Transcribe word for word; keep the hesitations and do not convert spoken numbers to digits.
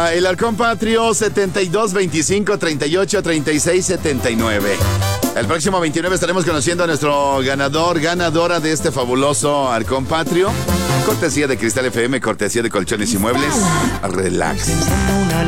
Ah, el Halcón Patrio setenta y dos veinticinco treinta y ocho treinta y seis setenta y nueve. El próximo veintinueve estaremos conociendo a nuestro ganador, ganadora de este fabuloso Halcón Patrio. Cortesía de Cristal F M, cortesía de Colchones y Muebles. Relax.